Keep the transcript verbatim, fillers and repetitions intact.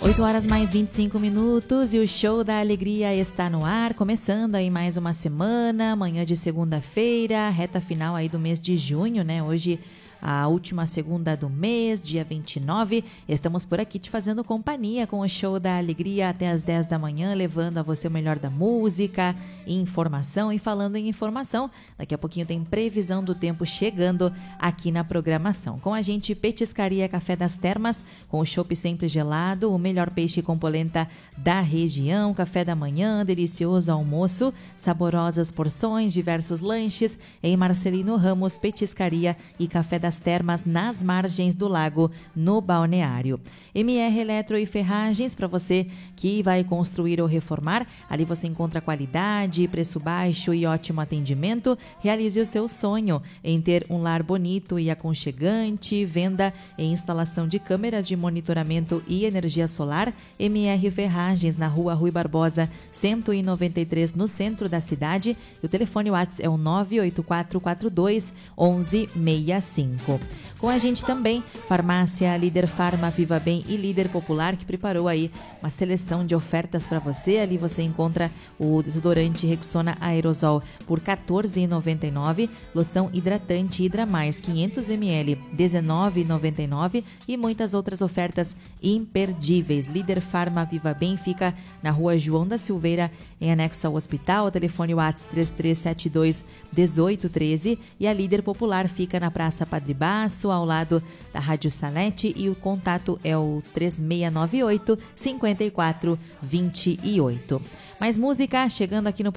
oito horas mais vinte e cinco minutos e o Show da Alegria está no ar, começando aí mais uma semana, manhã de segunda-feira, reta final aí do mês de junho, né? Hoje a última segunda do mês, dia vinte e nove. Estamos por aqui te fazendo companhia com o Show da Alegria até as dez da manhã, levando a você o melhor da música, informação. E falando em informação, daqui a pouquinho tem previsão do tempo chegando aqui na programação. Com a gente, Petiscaria Café das Termas, com o chopp sempre gelado, o melhor peixe com polenta da região, café da manhã, delicioso almoço, saborosas porções, diversos lanches, em Marcelino Ramos, Petiscaria e Café das Termas, nas margens do lago, no balneário. M R Eletro e Ferragens, para você que vai construir ou reformar, ali você encontra qualidade, preço baixo e ótimo atendimento. Realize o seu sonho em ter um lar bonito e aconchegante, venda e instalação de câmeras de monitoramento e energia solar. M R Ferragens, na rua Rui Barbosa, cento e noventa e três, no centro da cidade. E o telefone WhatsApp é o nove oito quatro quatro dois, um um seis cinco. Com a gente também, Farmácia Líder Farma, Viva Bem e Líder Popular, que preparou aí uma seleção de ofertas para você. Ali você encontra o desodorante Rexona Aerosol por quatorze reais e noventa e nove centavos, loção hidratante Hidra Mais quinhentos mililitros, dezenove reais e noventa e nove centavos e muitas outras ofertas imperdíveis. Líder Farma Viva Bem fica na rua João da Silveira, em anexo ao hospital. O telefone WhatsApp três três sete dois, um oito um três e a Líder Popular fica na Praça Padre Baço, ao lado da Rádio Salete, e o contato é o três seis nove oito, cinco quatro dois oito. Mais música chegando aqui no